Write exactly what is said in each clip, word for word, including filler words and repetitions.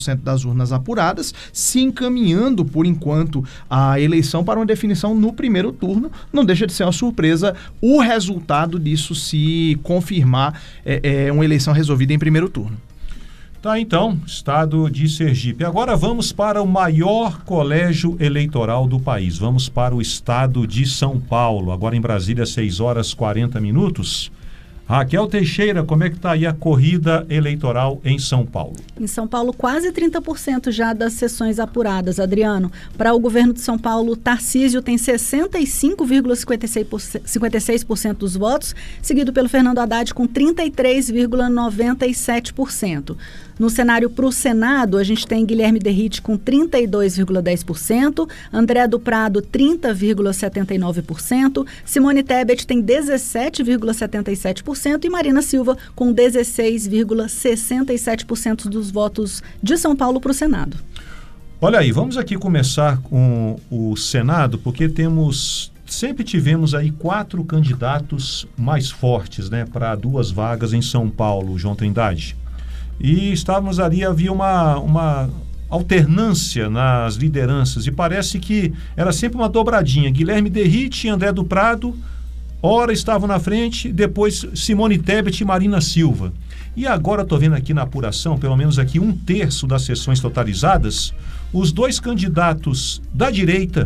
das urnas apuradas, se encaminhando, por enquanto, a eleição para uma definição no primeiro turno. Não deixa de ser uma surpresa o resultado disso se confirmar é, é, uma eleição resolvida em primeiro turno. Tá, então, estado de Sergipe. Agora vamos para o maior colégio eleitoral do país. Vamos para o estado de São Paulo. Agora em Brasília, seis horas e quarenta minutos. Raquel Teixeira, como é que está aí a corrida eleitoral em São Paulo? Em São Paulo, quase trinta por cento já das sessões apuradas, Adriano. Para o governo de São Paulo, Tarcísio tem sessenta e cinco vírgula cinquenta e seis por cento dos votos, seguido pelo Fernando Haddad com trinta e três vírgula noventa e sete por cento. No cenário para o Senado, a gente tem Guilherme Derrite com trinta e dois vírgula dez por cento, André do Prado trinta vírgula setenta e nove por cento, Simone Tebet tem dezessete vírgula setenta e sete por cento e Marina Silva com dezesseis vírgula sessenta e sete por cento dos votos de São Paulo para o Senado. Olha aí, vamos aqui começar com o Senado, porque temos... Sempre tivemos aí quatro candidatos mais fortes, né, para duas vagas em São Paulo, João Trindade. E estávamos ali, havia uma, uma alternância nas lideranças e parece que era sempre uma dobradinha. Guilherme Derrite e André do Prado, ora estavam na frente, depois Simone Tebet e Marina Silva. E agora estou vendo aqui na apuração, pelo menos aqui um terço das sessões totalizadas, os dois candidatos da direita,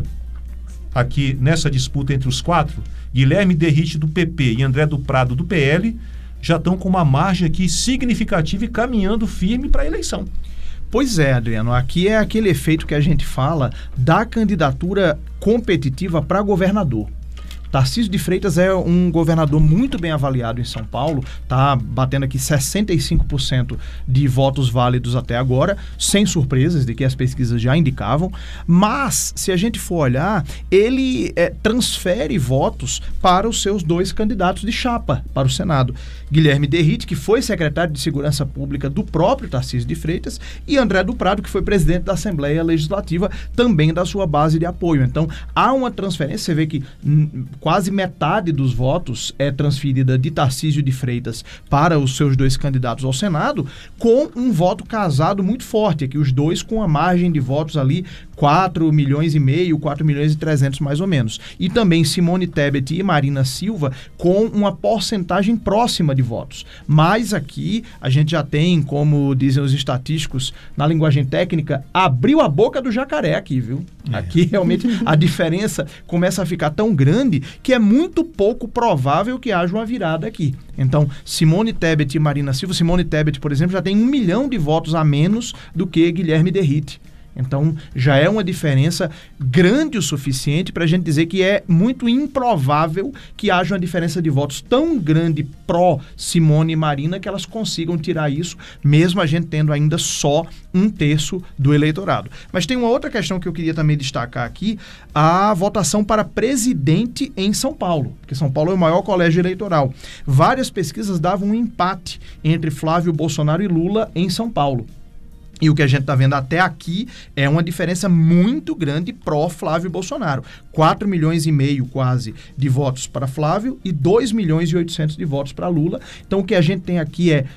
aqui nessa disputa entre os quatro, Guilherme Derrite do P P e André do Prado do P L, já estão com uma margem aqui significativa e caminhando firme para a eleição. Pois é, Adriano, aqui é aquele efeito que a gente fala da candidatura competitiva para governador. Tarcísio de Freitas é um governador muito bem avaliado em São Paulo, está batendo aqui sessenta e cinco por cento de votos válidos até agora, sem surpresas de que as pesquisas já indicavam, mas se a gente for olhar, ele é, transfere votos para os seus dois candidatos de chapa para o Senado. Guilherme Derrite, que foi secretário de Segurança Pública do próprio Tarcísio de Freitas, e André do Prado, que foi presidente da Assembleia Legislativa, também da sua base de apoio. Então, há uma transferência, você vê que hum, quase metade dos votos é transferida de Tarcísio de Freitas para os seus dois candidatos ao Senado, com um voto casado muito forte, aqui os dois com a margem de votos ali, quatro milhões e meio, quatro milhões e trezentos mais ou menos. E também Simone Tebet e Marina Silva com uma porcentagem próxima de votos. Mas aqui a gente já tem, como dizem os estatísticos na linguagem técnica, abriu a boca do jacaré aqui, viu? É. Aqui realmente a diferença começa a ficar tão grande que é muito pouco provável que haja uma virada aqui. Então, Simone Tebet e Marina Silva, Simone Tebet, por exemplo, já tem um milhão de votos a menos do que Guilherme Derrite. Então, já é uma diferença grande o suficiente para a gente dizer que é muito improvável que haja uma diferença de votos tão grande pró-Simone e Marina que elas consigam tirar isso, mesmo a gente tendo ainda só um terço do eleitorado. Mas tem uma outra questão que eu queria também destacar aqui, a votação para presidente em São Paulo, porque São Paulo é o maior colégio eleitoral. Várias pesquisas davam um empate entre Flávio Bolsonaro e Lula em São Paulo. E o que a gente está vendo até aqui é uma diferença muito grande pró-Flávio Bolsonaro. quatro milhões e meio quase de votos para Flávio e dois milhões e oitocentos de votos para Lula. Então o que a gente tem aqui é,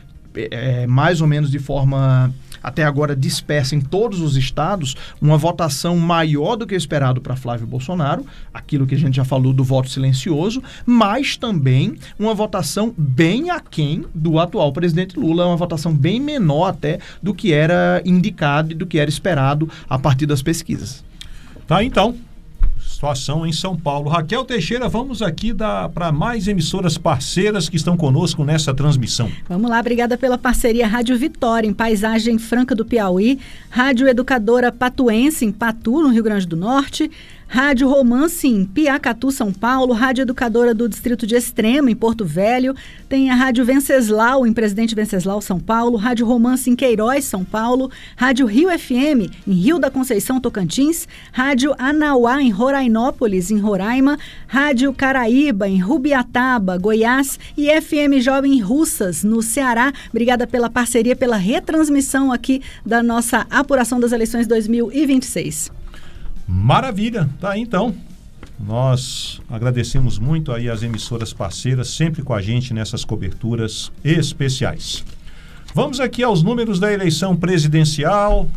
é mais ou menos de forma até agora dispersa em todos os estados, uma votação maior do que o esperado para Flávio Bolsonaro, aquilo que a gente já falou do voto silencioso, mas também uma votação bem aquém do atual presidente Lula, uma votação bem menor até do que era indicado e do que era esperado a partir das pesquisas. Tá, então. Situação em São Paulo. Raquel Teixeira, vamos aqui para mais emissoras parceiras que estão conosco nessa transmissão. Vamos lá, obrigada pela parceria. Rádio Vitória, em Paisagem Franca do Piauí. Rádio Educadora Patuense, em Patu, no Rio Grande do Norte. Rádio Romance em Piacatu, São Paulo, Rádio Educadora do Distrito de Extrema, em Porto Velho, tem a Rádio Venceslau, em Presidente Venceslau, São Paulo, Rádio Romance em Queiroz, São Paulo, Rádio Rio F M, em Rio da Conceição, Tocantins, Rádio Anauá, em Rorainópolis, em Roraima, Rádio Caraíba, em Rubiataba, Goiás e F M Jovem em Russas, no Ceará. Obrigada pela parceria, pela retransmissão aqui da nossa apuração das eleições dois mil e vinte e seis. Maravilha, tá aí então. Nós agradecemos muito aí as emissoras parceiras, sempre com a gente nessas coberturas especiais. Vamos aqui aos números da eleição presidencial.